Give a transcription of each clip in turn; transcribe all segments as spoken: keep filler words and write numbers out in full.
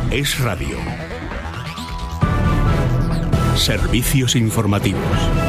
Es Radio. Servicios informativos.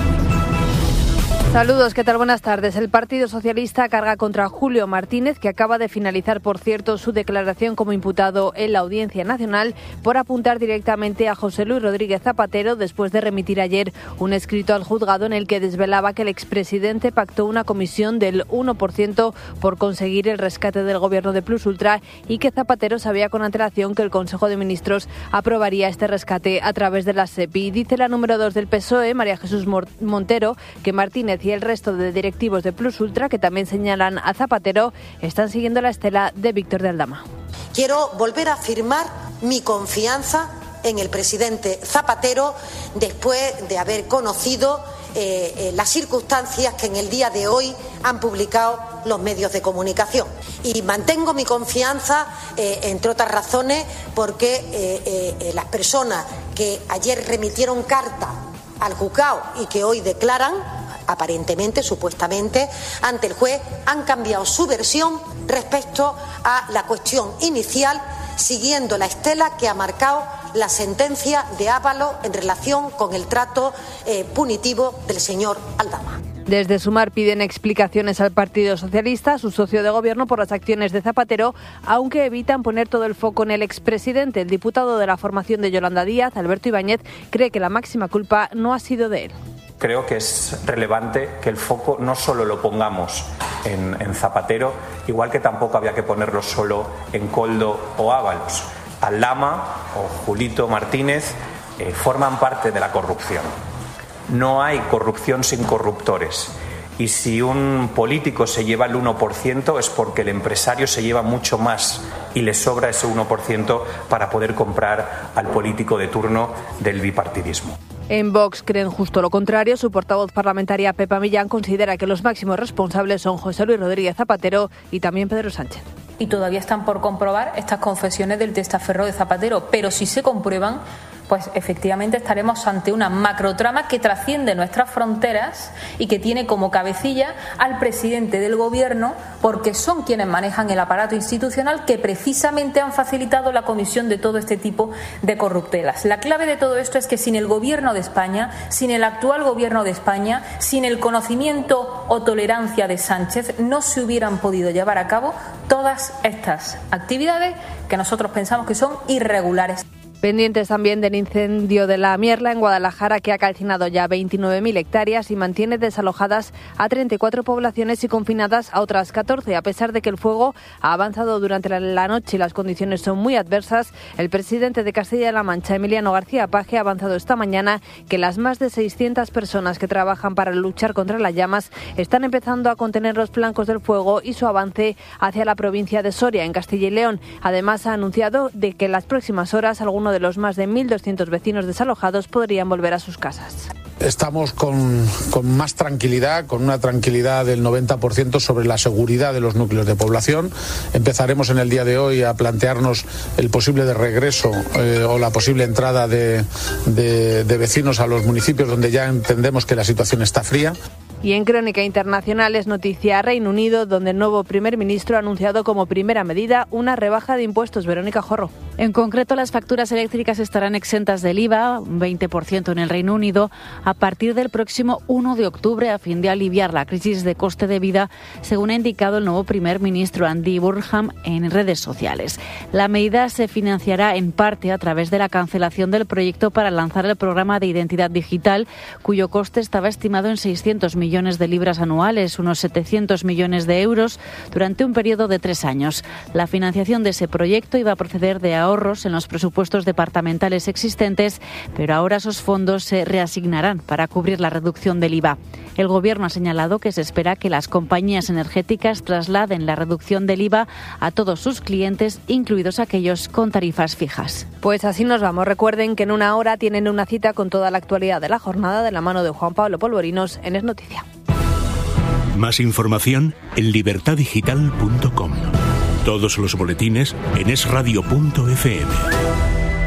Saludos, ¿qué tal? Buenas tardes. El Partido Socialista carga contra Julio Martínez, que acaba de finalizar, por cierto, su declaración como imputado en la Audiencia Nacional por apuntar directamente a José Luis Rodríguez Zapatero después de remitir ayer un escrito al juzgado en el que desvelaba que el expresidente pactó una comisión del uno por ciento por conseguir el rescate del gobierno de Plus Ultra y que Zapatero sabía con antelación que el Consejo de Ministros aprobaría este rescate a través de la SEPI. Dice la número dos del P S O E, María Jesús Montero, que Martínez y el resto de directivos de Plus Ultra, que también señalan a Zapatero, están siguiendo la estela de Víctor de Aldama. Quiero volver a afirmar mi confianza en el presidente Zapatero después de haber conocido eh, eh, las circunstancias que en el día de hoy han publicado los medios de comunicación. Y mantengo mi confianza, eh, entre otras razones, porque eh, eh, las personas que ayer remitieron carta al juzgado y que hoy declaran, aparentemente, supuestamente, ante el juez, han cambiado su versión respecto a la cuestión inicial, siguiendo la estela que ha marcado la sentencia de Ábalos en relación con el trato eh, punitivo del señor Aldama. Desde Sumar piden explicaciones al Partido Socialista, su socio de gobierno, por las acciones de Zapatero, aunque evitan poner todo el foco en el expresidente. El diputado de la formación de Yolanda Díaz, Alberto Ibáñez, cree que la máxima culpa no ha sido de él. Creo que es relevante que el foco no solo lo pongamos en, en Zapatero, igual que tampoco había que ponerlo solo en Koldo o Ábalos. Aldama o Julito Martínez eh, forman parte de la corrupción. No hay corrupción sin corruptores. Y si un político se lleva el uno por ciento es porque el empresario se lleva mucho más y le sobra ese uno por ciento para poder comprar al político de turno del bipartidismo. En Vox creen justo lo contrario. Su portavoz parlamentaria, Pepa Millán, considera que los máximos responsables son José Luis Rodríguez Zapatero y también Pedro Sánchez. Y todavía están por comprobar estas confesiones del testaferro de Zapatero, pero si se comprueban, pues efectivamente estaremos ante una macrotrama que trasciende nuestras fronteras y que tiene como cabecilla al presidente del gobierno, porque son quienes manejan el aparato institucional que precisamente han facilitado la comisión de todo este tipo de corruptelas. La clave de todo esto es que sin el gobierno de España, sin el actual gobierno de España, sin el conocimiento o tolerancia de Sánchez, no se hubieran podido llevar a cabo todas estas actividades que nosotros pensamos que son irregulares. Pendientes también del incendio de la Mierla en Guadalajara, que ha calcinado ya veintinueve mil hectáreas y mantiene desalojadas a treinta y cuatro poblaciones y confinadas a otras catorce. A pesar de que el fuego ha avanzado durante la noche y las condiciones son muy adversas, el presidente de Castilla-La Mancha, Emiliano García Paje, ha avanzado esta mañana que las más de seiscientas personas que trabajan para luchar contra las llamas están empezando a contener los flancos del fuego y su avance hacia la provincia de Soria, en Castilla y León. Además, ha anunciado de que en las próximas horas algunos de los más de mil doscientos vecinos desalojados podrían volver a sus casas. Estamos con, con más tranquilidad, con una tranquilidad del noventa por ciento sobre la seguridad de los núcleos de población. Empezaremos en el día de hoy a plantearnos el posible de regreso eh, o la posible entrada de, de, de vecinos a los municipios donde ya entendemos que la situación está fría. Y en Crónica Internacional es noticia Reino Unido, donde el nuevo primer ministro ha anunciado como primera medida una rebaja de impuestos. Verónica Jorro. En concreto, las facturas eléctricas estarán exentas del I V A, un veinte por ciento en el Reino Unido, a partir del próximo uno de octubre, a fin de aliviar la crisis de coste de vida, según ha indicado el nuevo primer ministro Andy Burnham en redes sociales. La medida se financiará en parte a través de la cancelación del proyecto para lanzar el programa de identidad digital, cuyo coste estaba estimado en seiscientos millones de libras anuales, unos setecientos millones de euros, durante un periodo de tres años. La financiación de ese proyecto iba a proceder de ahorros en los presupuestos departamentales existentes, pero ahora esos fondos se reasignarán para cubrir la reducción del I V A. El Gobierno ha señalado que se espera que las compañías energéticas trasladen la reducción del I V A a todos sus clientes, incluidos aquellos con tarifas fijas. Pues así nos vamos. Recuerden que en una hora tienen una cita con toda la actualidad de la jornada de la mano de Juan Pablo Polvorinos en Es Noticia. Más información en libertad digital punto com. Todos los boletines en es radio punto efe eme.